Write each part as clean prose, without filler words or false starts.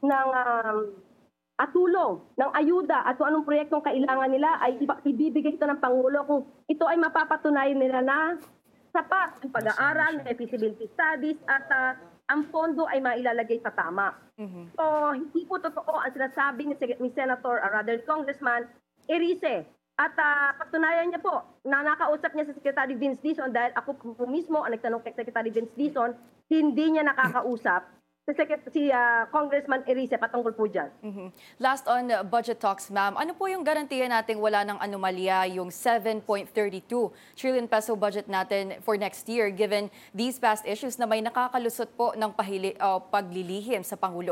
tulong, ng ayuda at kung anong proyektong kailangan nila ay ibibigay ito ng Pangulo kung ito ay mapapatunayan nila na sapat ang pag-aaral, may feasibility studies at ang pondo ay mailalagay sa tama. So, hindi po totoo ang sinasabi ni Senator, rather Congressman Erice. At patunayan niya po na nakausap niya sa Secretary Vince Dizon dahil ako po mismo ang nagtanong kay Secretary Vince Dizon, hindi niya nakakausap si Congressman Erice patungkol po dyan. Last on budget talks, ma'am, ano po yung garantiya nating wala ng anomalya yung 7.32 trillion peso budget natin for next year given these past issues na may nakakalusot po ng paglilihim sa Pangulo?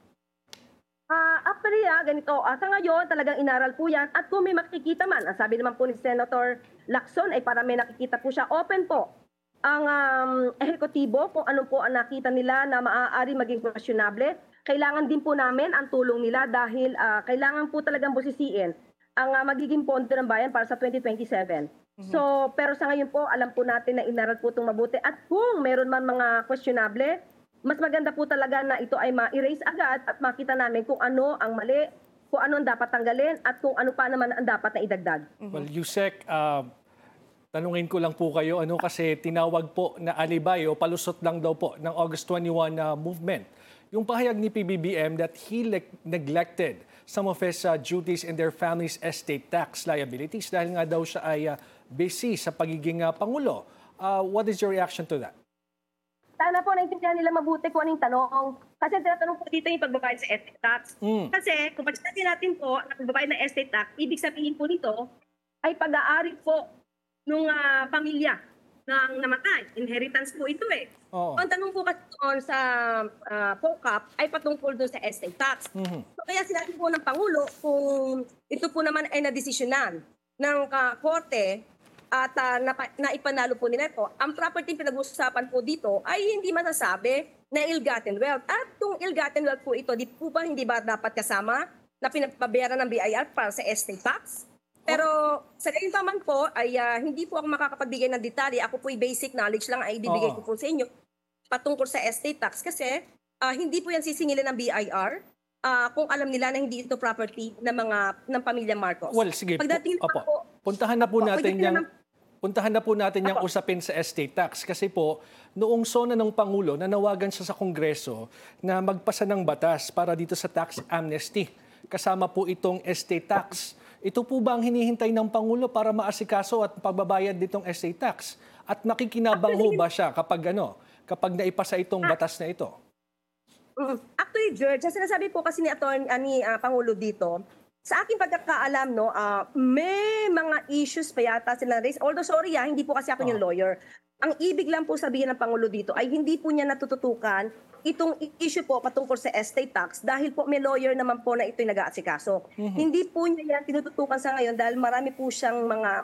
Actually, ganito, sa ngayon talagang inaral po yan at kung may makikita man, ang sabi naman po ni Senator Lacson ay para may nakikita po siya, open po ang ehekutibo kung ano po ang nakita nila na maaari maging questionable. Kailangan din po namin ang tulong nila dahil kailangan po talagang busisiin ang magiging pondo ng bayan para sa 2027. So, pero sa ngayon po, alam po natin na inaral po itong mabuti. At kung meron man mga questionable, mas maganda po talaga na ito ay ma-erase agad at makita namin kung ano ang mali, kung ano ang dapat tanggalin at kung ano pa naman ang dapat na idagdag. Well, Yusek, tanungin ko lang po kayo, kasi tinawag po na alibay o palusot lang daw po ng August 21 movement. Yung pahayag ni PBBM that he neglected some of his duties in their family's estate tax liabilities dahil nga daw siya ay busy sa pagiging Pangulo. What is your reaction to that? Sana po naintindihan nila mabuti kung anong tanong. Kasi tinatanong po dito yung pagbabayad sa estate tax. Kasi kung pagsasabi natin po na pagbabayad ng estate tax, ibig sabihin po nito ay pag-aari po nung pamilya ng namatay. Inheritance po ito eh. Ang tanong po kasi doon sa POCAP ay patungkol doon sa estate tax. So, kaya sinabi po ng Pangulo kung ito po naman ay nadesisyonan ng korte at naipanalo po nila ito, ang property pinag-uusapan po dito ay hindi masasabi na ill-gotten wealth. At kung ill-gotten wealth po ito, hindi ba dapat kasama na pinapabayaran ng BIR para sa estate tax? Pero sa gayon pa man po, ay hindi po ako makakapagbigay ng detalye. Ako po basic knowledge lang ay ibibigay ko po sa inyo patungkol sa estate tax. Kasi hindi po yan sisingilin ng BIR kung alam nila na hindi ito property ng pamilya Marcos. Well, sige. Puntahan na po natin yung usapin sa estate tax. Kasi po, noong SONA ng Pangulo, nanawagan siya sa Kongreso na magpasa ng batas para dito sa tax amnesty. Kasama po itong estate tax. Ito po ba ang hinihintay ng Pangulo para maasikaso at pagbabayad ditong estate tax? At nakikinabang ho ba siya kapag naipasa itong batas na ito? Actually, George, ang sinasabi po kasi ni Pangulo dito, sa aking pagkakaalam, may mga issues pa yata sila raise. Although, sorry, hindi po kasi ako yung lawyer. Ang ibig lang po sabihin ng Pangulo dito ay hindi po niya natututukan itong issue po patungkol sa estate tax dahil po may lawyer naman po na ito'y nag-aasikaso. Hindi po niya yan tinututukan sa ngayon dahil marami po siyang mga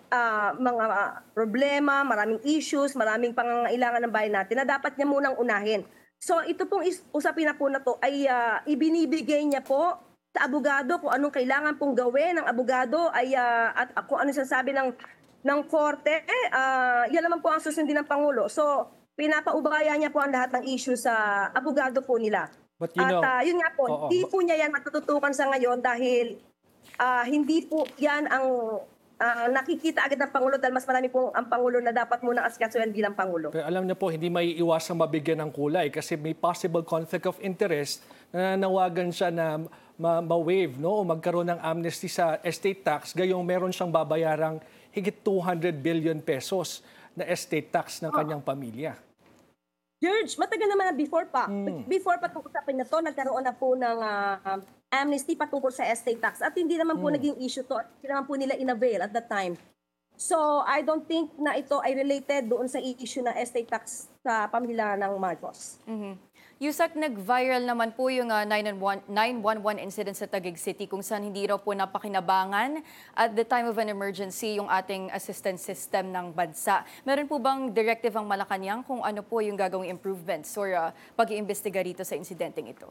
problema, maraming issues, maraming pangangailangan ng bayan natin na dapat niya munang unahin. So ito pong usapin na po na to ay ibinibigay niya po sa abogado kung anong kailangan pong gawin ng abogado at kung ano sasabi ng korte, yan naman po ang susundin ng Pangulo. So, pinapaubaya niya po ang lahat ng issue sa abogado po nila. But yun nga po, hindi po niya yan matututukan sa ngayon dahil hindi po yan ang nakikita agad ng Pangulo dahil mas marami po ang Pangulo na dapat munang asikasuhin bilang Pangulo. Pero alam niyo po, hindi may iwasang mabigyan ng kulay kasi may possible conflict of interest na nanawagan siya na ma-waive o magkaroon ng amnesty sa estate tax gayong meron siyang babayarang higit 200 billion pesos na estate tax ng kanyang pamilya. George, matagal naman na before pa. Before pa itong usapin na to, nagkaroon na po ng amnesty patungkol sa estate tax. At hindi naman po naging issue to. Hindi naman po nila in-avail at that time. So, I don't think na ito ay related doon sa issue na estate tax sa pamilya ng Marcos. Yusek, nag-viral naman po yung 911 incident sa Taguig City kung saan hindi raw po napakinabangan at the time of an emergency yung ating assistance system ng bansa. Meron po bang directive ang Malacanang kung ano po yung gagawing improvements or pag-iimbestiga rito sa insidenteng ito?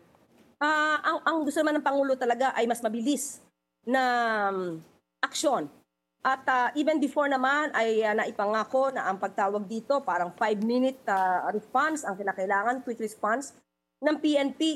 Ang gusto naman ng Pangulo talaga ay mas mabilis na aksyon. At even before naman ay naipangako na ang pagtawag dito parang 5-minute response ang kinakailangan, quick response ng PNP